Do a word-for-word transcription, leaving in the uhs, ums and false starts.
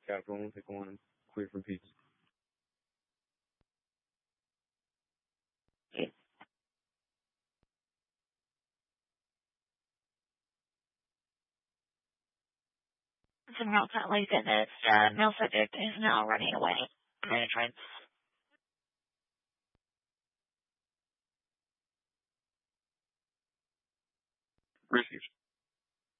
Capital, one, take one, clear for peace. It's approximately that this uh, male subject is now running away from the entrance. Received.